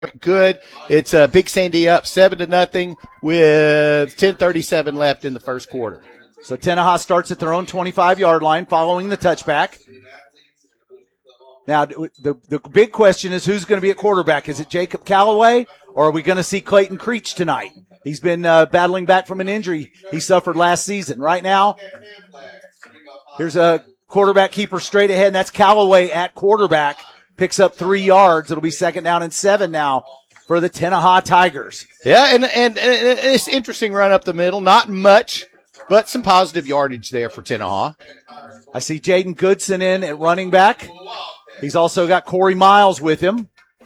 good. It's Big Sandy up 7-0 with 10:37 left in the first quarter. So Tenaha starts at their own 25-yard line following the touchback. Now, the big question is who's going to be at quarterback? Is it Jacob Callaway, or are we going to see Clayton Creech tonight? He's been battling back from an injury he suffered last season. Right now, here's a quarterback keeper straight ahead, and that's Callaway at quarterback. Picks up 3 yards. It'll be 2nd down and 7 now for the Tenaha Tigers. Yeah, and it's interesting run up the middle. Not much, but some positive yardage there for Tenaha. I see Jaden Goodson in at running back. He's also got Corey Miles with him.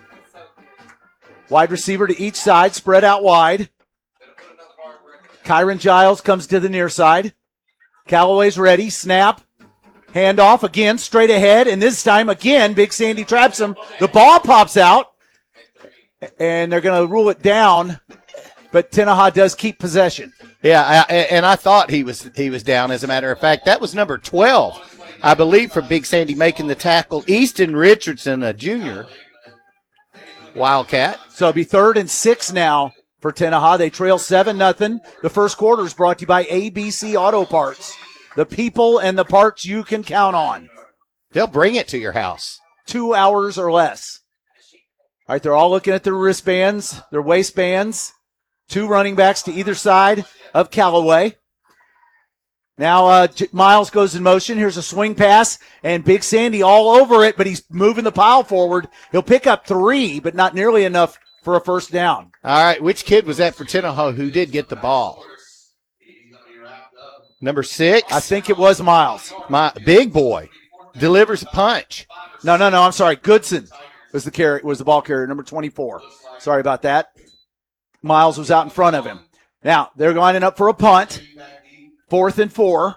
Wide receiver to each side, spread out wide. Kyron Giles comes to the near side. Callaway's ready. Snap. Handoff again, straight ahead. And this time, again, Big Sandy traps him. The ball pops out. And they're going to rule it down. But Tenaha does keep possession. Yeah, and I thought he was down, as a matter of fact. That was number 12. I believe, for Big Sandy making the tackle. Easton Richardson, a junior. Wildcat. So it'll be 3rd and 6 now for Tenaha. They trail 7-0. The first quarter is brought to you by ABC Auto Parts. The people and the parts you can count on. They'll bring it to your house. 2 hours or less. All right, they're all looking at their wristbands, their waistbands. 2 running backs to either side of Callaway. Now Miles goes in motion. Here's a swing pass, and Big Sandy all over it, but he's moving the pile forward. He'll pick up 3, but not nearly enough for a first down. All right, which kid was that for Tenaha who did get the ball? Number 6? I think it was Miles. My big boy delivers a punch. No, I'm sorry. Goodson was the ball carrier, number 24. Sorry about that. Miles was out in front of him. Now, they're lining up for a punt. 4th and 4.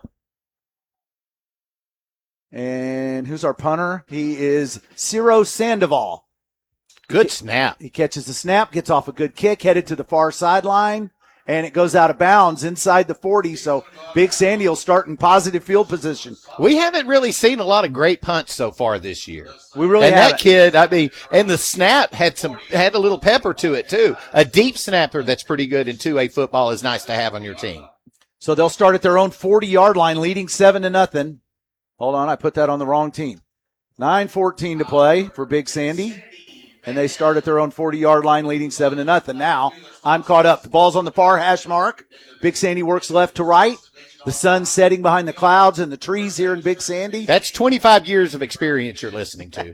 And who's our punter? He is Ciro Sandoval. Good snap. He catches the snap, gets off a good kick, headed to the far sideline, and it goes out of bounds inside the 40. So Big Sandy will start in positive field position. We haven't really seen a lot of great punts so far this year. We really haven't. haven't. That kid, I mean, and the snap had a little pepper to it too. A deep snapper that's pretty good in 2A football is nice to have on your team. So they'll start at their own 40-yard line, leading 7-0. Hold on, I put that on the wrong team. 9:14 to play for Big Sandy. And they start at their own 40-yard line, leading 7-0. Now I'm caught up. The ball's on the far hash mark. Big Sandy works left to right. The sun's setting behind the clouds and the trees here in Big Sandy. That's 25 years of experience you're listening to.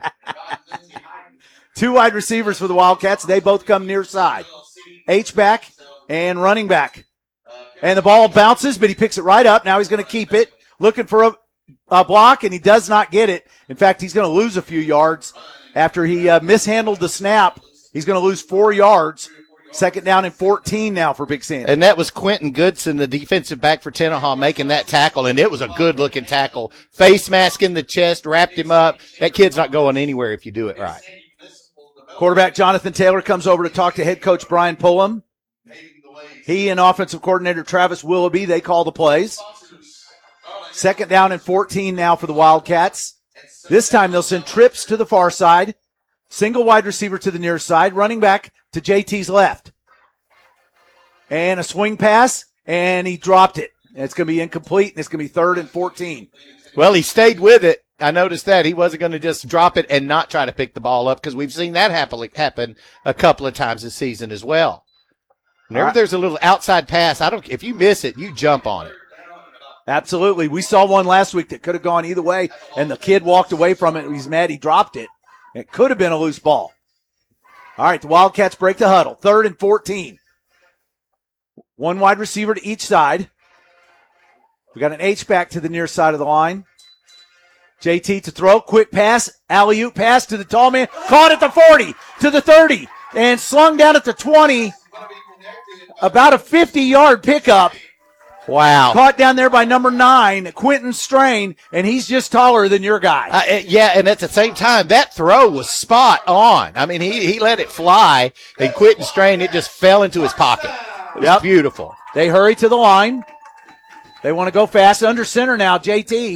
2 wide receivers for the Wildcats. They both come near side. H-back and running back. And the ball bounces, but he picks it right up. Now he's going to keep it, looking for a block, and he does not get it. In fact, he's going to lose a few yards after he mishandled the snap. He's going to lose 4 yards. 2nd down and 14 now for Big Sandy. And that was Quentin Goodson, the defensive back for Tenaha, making that tackle, and it was a good-looking tackle. Face mask in the chest, wrapped him up. That kid's not going anywhere if you do it right. Quarterback Jonathan Taylor comes over to talk to head coach Brian Pullum. He and offensive coordinator Travis Willoughby, they call the plays. 2nd down and 14 now for the Wildcats. This time they'll send trips to the far side. Single wide receiver to the near side. Running back to JT's left. And a swing pass, and he dropped it. And it's going to be incomplete, and it's going to be 3rd and 14. Well, he stayed with it. I noticed that. He wasn't going to just drop it and not try to pick the ball up, because we've seen that happen a couple of times this season as well. Whenever there's a little outside pass, if you miss it, you jump on it. Absolutely. We saw one last week that could have gone either way, and the kid walked away from it. He's mad he dropped it. It could have been a loose ball. All right, the Wildcats break the huddle. 3rd and 14. 1 wide receiver to each side. We got an H-back to the near side of the line. JT to throw. Quick pass. Alley-oop pass to the tall man. Caught at the 40, to the 30, and slung down at the 20. About a 50-yard pickup. Wow. Caught down there by number 9, Quentin Strain, and he's just taller than your guy. Yeah, and at the same time, that throw was spot on. I mean, he let it fly, and Quentin Strain, it just fell into his pocket. It was beautiful. They hurry to the line. They want to go fast. Under center now, JT.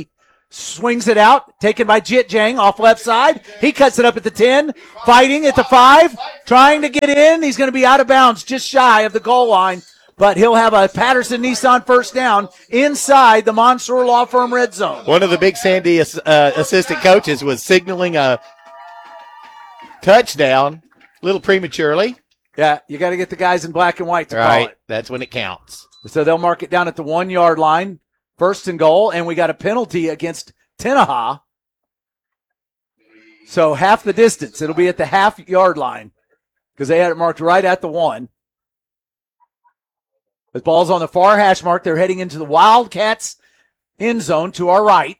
Swings it out, taken by Jit Jang off left side. He cuts it up at the 10, fighting at the 5, trying to get in. He's going to be out of bounds just shy of the goal line, but he'll have a Patterson Nissan first down inside the Monsoor Law Firm red zone. One of the Big Sandy assistant coaches was signaling a touchdown a little prematurely. Yeah, you got to get the guys in black and white to call it. That's when it counts. So they'll mark it down at the 1 yard line. First and goal, and we got a penalty against Tenaha. So half the distance. It'll be at the half-yard line because they had it marked right at the 1. The ball's on the far hash mark. They're heading into the Wildcats end zone to our right.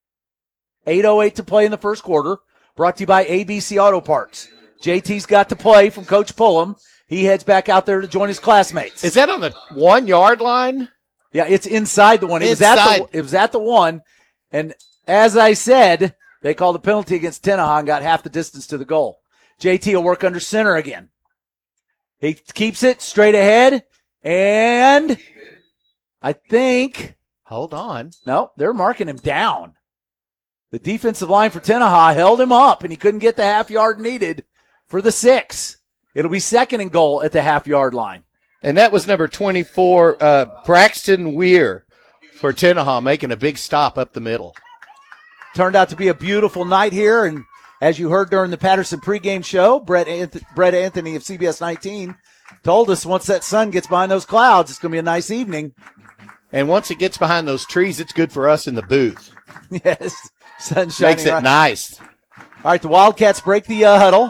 8:08 to play in the first quarter. Brought to you by ABC Auto Parts. JT's got the play from Coach Pullum. He heads back out there to join his classmates. Is that on the 1 yard line? Yeah, it's inside the 1. It was at the 1. And as I said, they called a penalty against Tenaha and got half the distance to the goal. JT will work under center again. He keeps it straight ahead. And I think. Hold on. No, they're marking him down. The defensive line for Tenaha held him up, and he couldn't get the half yard needed for the 6. It'll be second and goal at the half yard line. And that was number 24, Braxton Weir for Tenaha, making a big stop up the middle. Turned out to be a beautiful night here, and as you heard during the Patterson pregame show, Brett Anthony of CBS 19 told us once that sun gets behind those clouds, it's going to be a nice evening. And once it gets behind those trees, it's good for us in the booth. Yes, sun shining. Makes it nice. All right, the Wildcats break the huddle.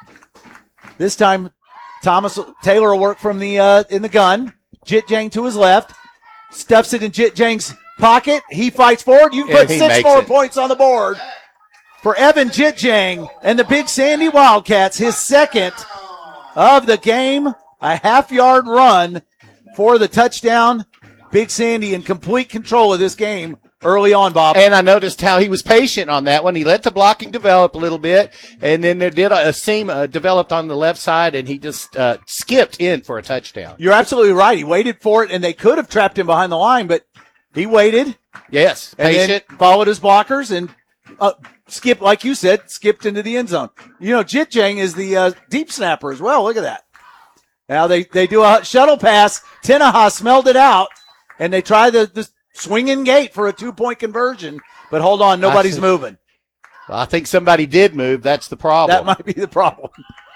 This time, Thomas Taylor will work from the in the gun. Jit Jang to his left. Stuffs it in Jit Jang's pocket. He fights forward. You put 6 more points on the board for Evan Jit Jang and the Big Sandy Wildcats. His second of the game. A half-yard run for the touchdown. Big Sandy in complete control of this game early on, Bob. And I noticed how he was patient on that one. He let the blocking develop a little bit, and then there did a seam developed on the left side, and he just skipped in for a touchdown. You're absolutely right. He waited for it, and they could have trapped him behind the line, but he waited. Yes, patient. And then followed his blockers and skipped, like you said, skipped into the end zone. You know, Jit Jang is the deep snapper as well. Look at that. Now they do a shuttle pass. Tenaha smelled it out, and they try the swinging gate for a 2-point conversion. But hold on, nobody's moving. Well, I think somebody did move. That's the problem. That might be the problem.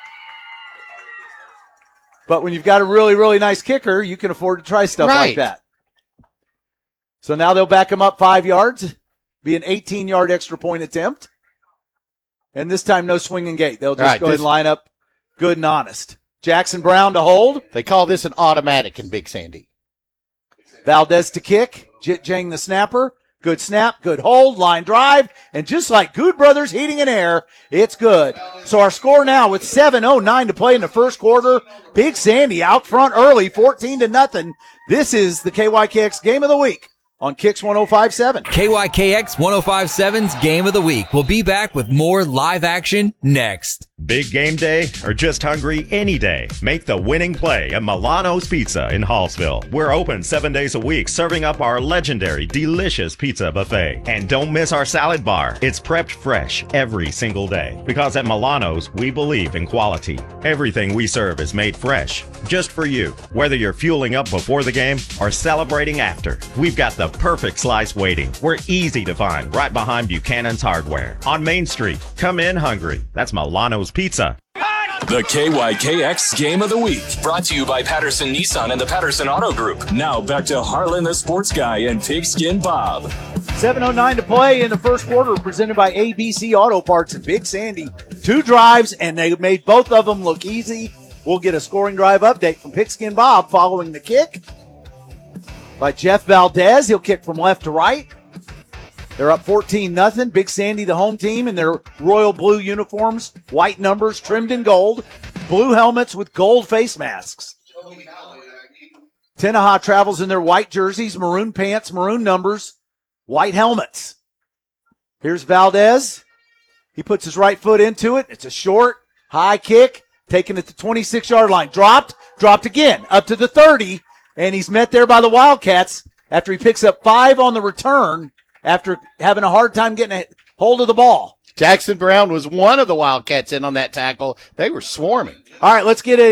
But when you've got a really, really nice kicker, you can afford to try stuff like that. So now they'll back him up 5 yards, be an 18-yard extra point attempt. And this time, no swinging gate. They'll just go ahead and line up good and honest. Jackson Brown to hold. They call this an automatic in Big Sandy. Valdez to kick. Jit Jang the snapper. Good snap, good hold, line drive, and just like Good Brothers Heating and Air, it's good. So our score now with 7:09 to play in the first quarter. Big Sandy out front early, 14-0. This is the KYKX Game of the Week on Kicks 105.7. KYKX 105.7's Game of the Week. We'll be back with more live action next. Big game day or just hungry any day? Make the winning play at Milano's Pizza in Hallsville. We're open 7 days a week, serving up our legendary, delicious pizza buffet. And don't miss our salad bar. It's prepped fresh every single day. Because at Milano's, we believe in quality. Everything we serve is made fresh, just for you. Whether you're fueling up before the game or celebrating after, we've got the perfect slice waiting. We're easy to find right behind Buchanan's Hardware on Main Street. Come in hungry. That's Milano's Pizza. The KYKX Game of the Week, brought to you by Patterson Nissan and the Patterson Auto Group. Now back to Harlan the Sports Guy and Pigskin Bob. 7:09 to play in the first quarter, presented by ABC Auto Parts and Big Sandy. 2 drives, and they made both of them look easy. We'll get a scoring drive update from Pigskin Bob following the kick by Jeff Valdez. He'll kick from left to right. They're up 14-0. Big Sandy, the home team, in their royal blue uniforms, white numbers trimmed in gold, blue helmets with gold face masks. Tenaha travels in their white jerseys, maroon pants, maroon numbers, white helmets. Here's Valdez. He puts his right foot into it. It's a short, high kick, taken at the 26-yard line. Dropped again, up to the 30, and he's met there by the Wildcats after he picks up 5 on the return. after having a hard time getting a hold of the ball. Jackson Brown was one of the Wildcats in on that tackle. They were swarming. All right, let's get